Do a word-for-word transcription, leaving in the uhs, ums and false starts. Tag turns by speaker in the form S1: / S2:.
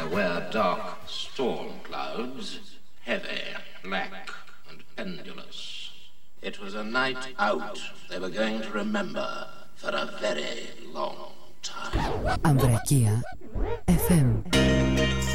S1: There were dark storm clouds, heavy, black, and pendulous. It was a night out they were going to remember for a very long time.
S2: Ambrakia F M.